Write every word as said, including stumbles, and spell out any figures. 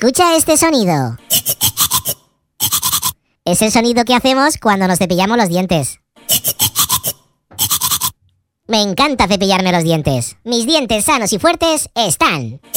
Escucha este sonido. Es el sonido que hacemos cuando nos cepillamos los dientes. Me encanta cepillarme los dientes. Mis dientes sanos y fuertes están.